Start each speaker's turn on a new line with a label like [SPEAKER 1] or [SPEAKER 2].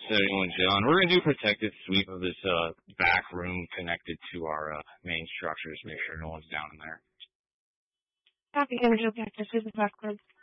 [SPEAKER 1] John. We're going to do a protective sweep of this back room connected to our main structures. Make sure no one's down in there.
[SPEAKER 2] Copy. Energy objective. This is backwards.